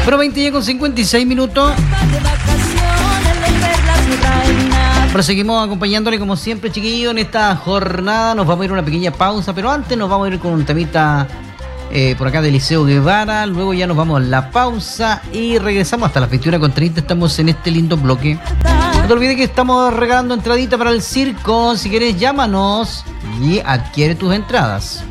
Pero 20 ya con 56 minutos. Pero seguimos acompañándole como siempre, chiquillos, en esta jornada. Nos vamos a ir a una pequeña pausa, pero antes nos vamos a ir con un temita por acá de Liceo Guevara. Luego ya nos vamos a la pausa y regresamos hasta las 21:30. Estamos en este lindo bloque. No te olvides que estamos regalando entradita para el circo. Si quieres, llámanos y adquiere tus entradas.